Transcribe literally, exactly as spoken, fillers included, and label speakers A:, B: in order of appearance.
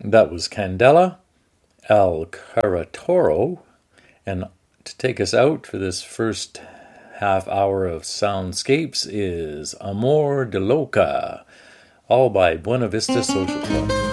A: That was Candela, El Caratoro, and to take us out for this first half hour of Soundscapes is Amor de Loca, all by Buena Vista Social Club.